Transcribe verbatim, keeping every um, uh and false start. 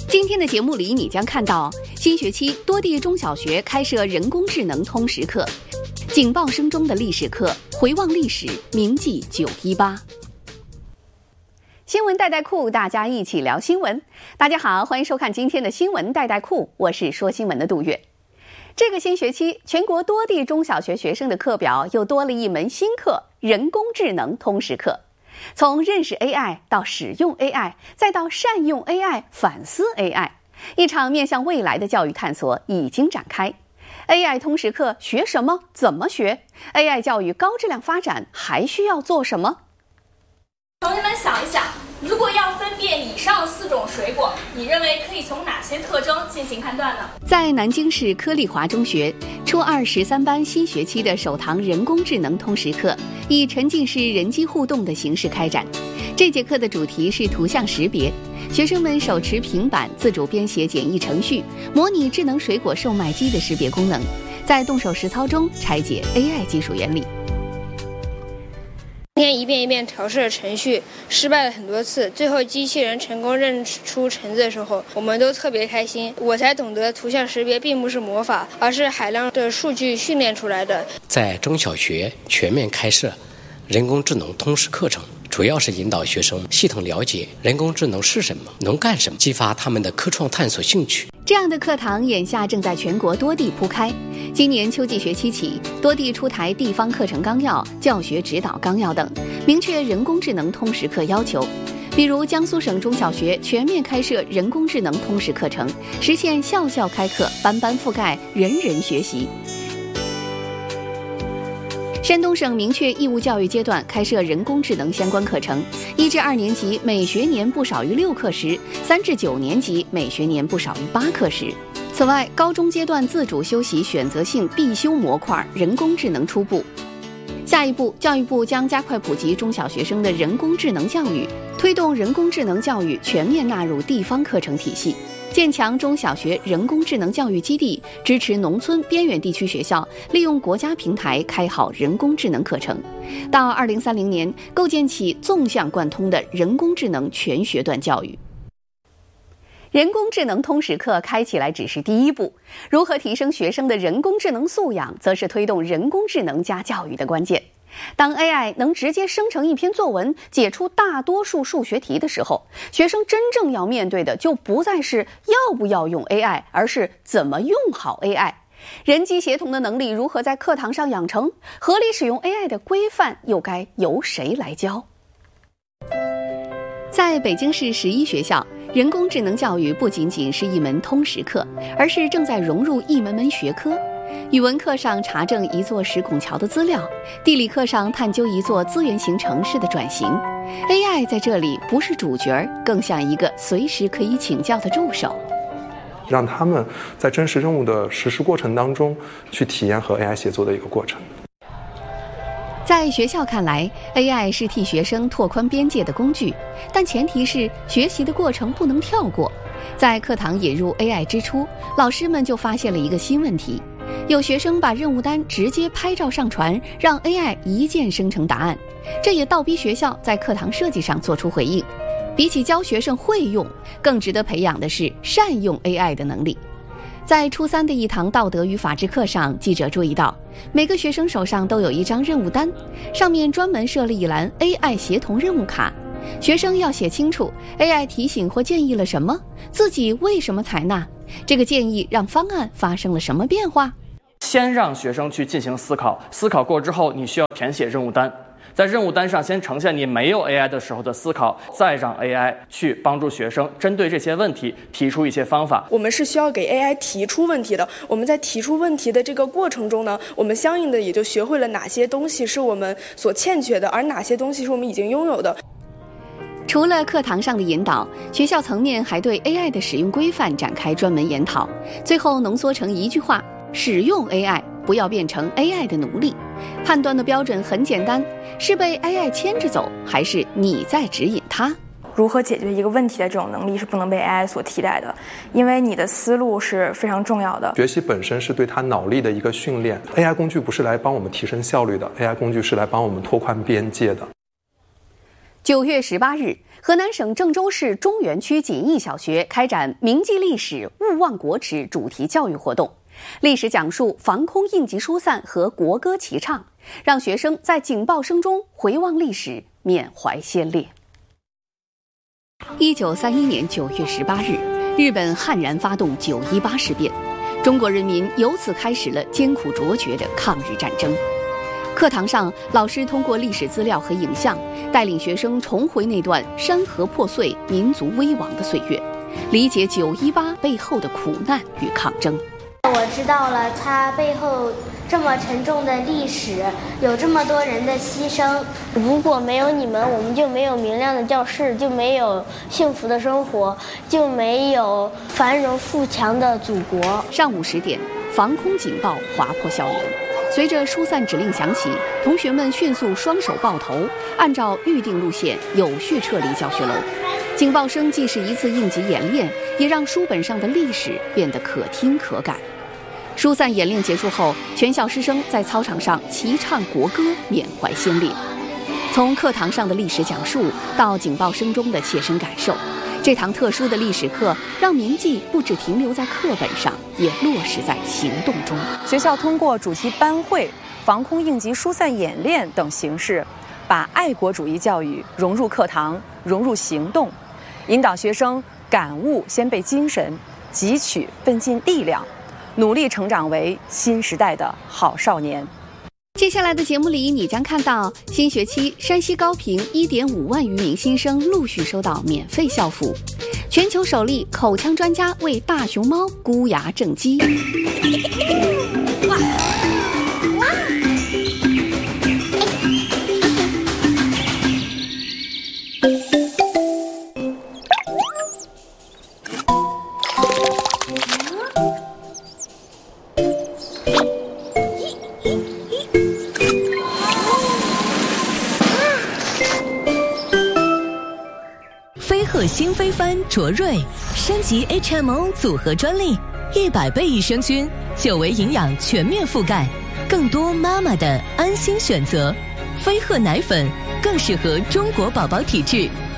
今天的节目里，你将看到新学期多地中小学开设人工智能通识课，警报声中的历史课，回望历史，铭记九一八。新闻带带库，大家一起聊新闻。大家好，欢迎收看今天的新闻带带库，我是说新闻的杜月。这个新学期，全国多地中小学学生的课表又多了一门新课——人工智能通识课。从认识 A I 到使用 A I， 再到善用 A I、反思 A I， 一场面向未来的教育探索已经展开。A I 通识课学什么？怎么学 ？A I 教育高质量发展还需要做什么？ 同学们想一想，如果要分辨以上四种水果，你认为可以从哪些特征进行判断呢？ 在南京市科立华中学初二十三班新学期的首堂人工智能通识课，以沉浸式人机互动的形式开展。这节课的主题是图像识别，学生们手持平板自主编写简易程序，模拟智能水果售卖机的识别功能，在动手实操中拆解 A I 技术原理。 今天一遍一遍调试了程序，失败了很多次，最后机器人成功认出橙子的时候，我们都特别开心。我才懂得图像识别并不是魔法，而是海量的数据训练出来的。 在中小学全面开设人工智能通识课程，主要是引导学生系统了解人工智能是什么，能干什么，激发他们的科创探索兴趣。 这样的课堂眼下正在全国多地铺开。今年秋季学期起，多地出台地方课程纲要、教学指导纲要等，明确人工智能通识课要求。比如江苏省中小学全面开设人工智能通识课程，实现校校开课、班班覆盖、人人学习。山东省明确义务教育阶段开设人工智能相关课程，一至二年级每学年不少于六课时，三至九年级每学年不少于八课时。此外，高中阶段自主修习选择性必修模块人工智能初步。下一步，教育部将加快普及中小学生的人工智能教育，推动人工智能教育全面纳入地方课程体系。建强中小学人工智能教育基地，支持农村边远地区学校利用国家平台开好人工智能课程。到二零三零年，构建起纵向贯通的人工智能全学段教育。人工智能通识课开起来只是第一步，如何提升学生的人工智能素养，则是推动人工智能加教育的关键。当 A I 能直接生成一篇作文，解出大多数数学题的时候，学生真正要面对的就不再是要不要用 A I， 而是怎么用好 A I。人机协同的能力如何在课堂上养成？合理使用 A I 的规范又该由谁来教？在北京市十一学校，人工智能教育不仅仅是一门通识课，而是正在融入一门门学科。语文课上查证一座石拱桥的资料，地理课上探究一座资源型城市的转型。A I 在这里不是主角，更像一个随时可以请教的助手， 让他们在真实任务的实施过程当中去体验和 A I 协作的一个过程。 在学校看来 ，A I 是替学生拓宽边界的工具，但前提是学习的过程不能跳过。在课堂引入 A I 之初，老师们就发现了一个新问题。有学生把任务单直接拍照上传，让 A I 一键生成答案，这也倒逼学校在课堂设计上做出回应。比起教学生会用，更值得培养的是善用 A I 的能力。在初三的一堂道德与法治课上，记者注意到，每个学生手上都有一张任务单，上面专门设了一栏 A I 协同任务卡。学生要写清楚 A I 提醒或建议了什么，自己为什么采纳，这个建议让方案发生了什么变化。 先让学生去进行思考，思考过之后，你需要填写任务单。在任务单上先呈现你没有 A I 的时候的思考，再让 A I 去帮助学生针对这些问题提出一些方法。 我们是需要给 A I 提出问题的，我们在提出问题的这个过程中呢，我们相应的也就学会了哪些东西是我们所欠缺的，而哪些东西是我们已经拥有的。 除了课堂上的引导，学校层面还对 A I 的使用规范展开专门研讨，最后浓缩成一句话：使用 A I， 不要变成 A I 的奴隶。判断的标准很简单，是被 A I 牵着走，还是你在指引它？ 如何解决一个问题的这种能力是不能被 A I 所替代的，因为你的思路是非常重要的。 学习本身是对他脑力的一个训练， A I 工具不是来帮我们提升效率的， A I 工具是来帮我们拓宽边界的。 九月十八日，河南省郑州市中原区锦义小学开展铭记历史、勿忘国耻主题教育活动，历史讲述、防空应急疏散和国歌齐唱，让学生在警报声中回望历史，缅怀先烈。一九三一年九月十八日，日本悍然发动九一八事变，中国人民由此开始了艰苦卓绝的抗日战争。课堂上，老师通过历史资料和影像，带领学生重回那段山河破碎、民族危亡的岁月，理解九一八背后的苦难与抗争。 我知道了它背后这么沉重的历史，有这么多人的牺牲。 如果没有你们，我们就没有明亮的教室，就没有幸福的生活，就没有繁荣富强的祖国。 上午十点，防空警报划破校园。随着疏散指令响起，同学们迅速双手抱头，按照预定路线有序撤离教学楼。警报声既是一次应急演练，也让书本上的历史变得可听可感。疏散演练结束后，全校师生在操场上齐唱国歌，缅怀先烈。从课堂上的历史讲述到警报声中的切身感受，这堂特殊的历史课让铭记不只停留在课本上，也落实在行动中。 学校通过主题班会、防空应急疏散演练等形式，把爱国主义教育融入课堂，融入行动，引导学生感悟先辈精神，汲取奋进力量，努力成长为新时代的好少年。 接下来的节目里，你将看到新学期山西高平一点五万余名新生陆续收到免费校服，全球首例口腔专家为大熊猫箍牙正畸。 新飞帆卓瑞升级 H M O 组合专利，一百倍益生菌，九维营养全面覆盖，更多妈妈的安心选择。飞鹤奶粉更适合中国宝宝体质。